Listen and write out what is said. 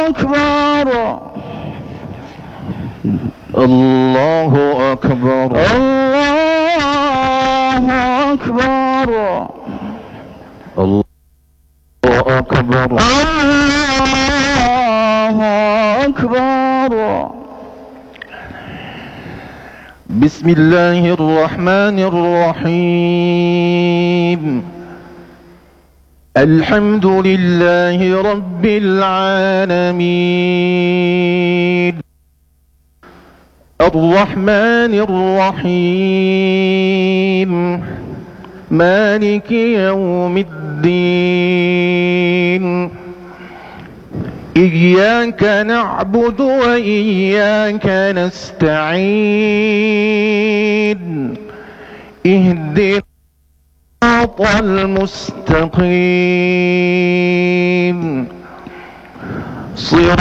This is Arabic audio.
أكبر الله أكبر الله أكبر الله أكبر الله أكبر. بسم الله الرحمن الرحيم. الحمد لله رب العالمين الرحمن الرحيم مالك يوم الدين. إياك نعبد وإياك نستعين. اهدنا الصراط المستقيم.